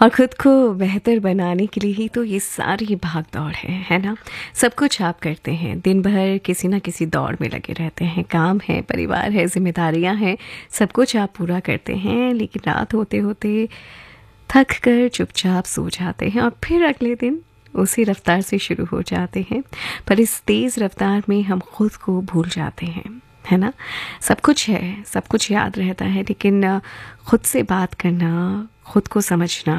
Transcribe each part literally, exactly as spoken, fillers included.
और ख़ुद को बेहतर बनाने के लिए ही तो ये सारी भाग दौड़ है है ना। सब कुछ आप करते हैं, दिन भर किसी ना किसी दौड़ में लगे रहते हैं, काम है, परिवार है, जिम्मेदारियां हैं, सब कुछ आप पूरा करते हैं, लेकिन रात होते होते थक कर चुपचाप सो जाते हैं और फिर अगले दिन उसी रफ्तार से शुरू हो जाते हैं। पर इस तेज़ रफ्तार में हम खुद को भूल जाते हैं, है ना। सब कुछ है, सब कुछ याद रहता है, लेकिन खुद से बात करना, खुद को समझना,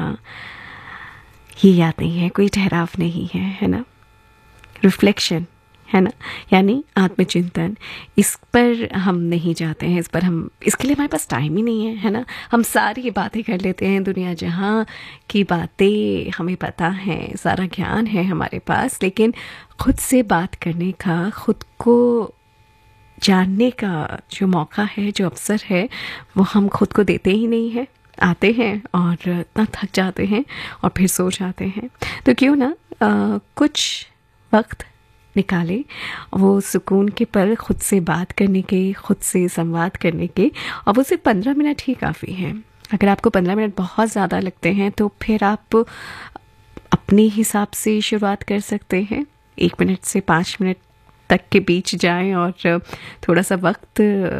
ये याद नहीं है, कोई ठहराव नहीं है, है ना। रिफ्लेक्शन, है ना, यानी आत्मचिंतन, इस पर हम नहीं जाते हैं, इस पर हम इसके लिए हमारे पास टाइम ही नहीं है, है ना। हम सारी बातें कर लेते हैं, दुनिया जहाँ की बातें हमें पता है, सारा ज्ञान है हमारे पास, लेकिन खुद से बात करने का, खुद को जानने का जो मौका है, जो अवसर है, वो हम खुद को देते ही नहीं हैं। आते हैं और इतना थक जाते हैं और फिर सो जाते हैं। तो क्यों ना आ, कुछ वक्त निकाले वो सुकून के पल खुद से बात करने के, खुद से संवाद करने के, और वो सिर्फ पंद्रह मिनट ही काफ़ी हैं। अगर आपको पंद्रह मिनट बहुत ज़्यादा लगते हैं तो फिर आप अपने हिसाब से शुरुआत कर सकते हैं। एक मिनट से पाँच मिनट तक के बीच जाएं और थोड़ा सा वक्त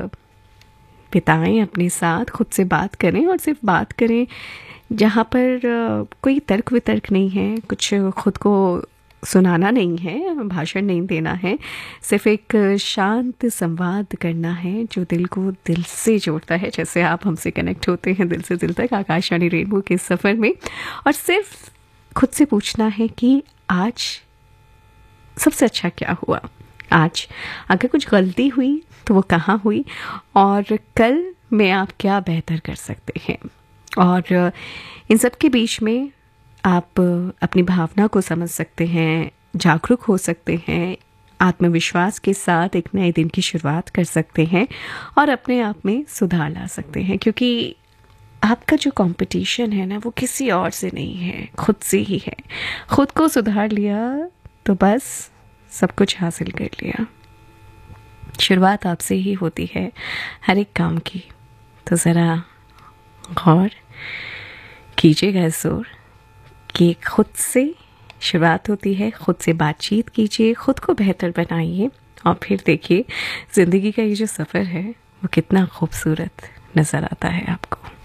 बिताएं अपने साथ, खुद से बात करें और सिर्फ बात करें जहाँ पर कोई तर्क वितर्क नहीं है, कुछ खुद को सुनाना नहीं है, भाषण नहीं देना है, सिर्फ एक शांत संवाद करना है जो दिल को दिल से जोड़ता है, जैसे आप हमसे कनेक्ट होते हैं दिल से दिल तक आकाशवाणी रेनबो के सफ़र में। और सिर्फ खुद से पूछना है कि आज सबसे अच्छा क्या हुआ, आज अगर कुछ गलती हुई तो वो कहाँ हुई, और कल में आप क्या बेहतर कर सकते हैं। और इन सब के बीच में आप अपनी भावना को समझ सकते हैं, जागरूक हो सकते हैं, आत्मविश्वास के साथ एक नए दिन की शुरुआत कर सकते हैं और अपने आप में सुधार ला सकते हैं। क्योंकि आपका जो कंपटीशन है ना, वो किसी और से नहीं है, खुद से ही है। खुद को सुधार लिया तो बस सब कुछ हासिल कर लिया। शुरुआत आपसे ही होती है हर एक काम की, तो ज़रा गौर कीजिएगा इस ओर कि खुद से शुरुआत होती है, खुद से बातचीत कीजिए, खुद को बेहतर बनाइए और फिर देखिए ज़िंदगी का ये जो सफ़र है वो कितना खूबसूरत नज़र आता है आपको।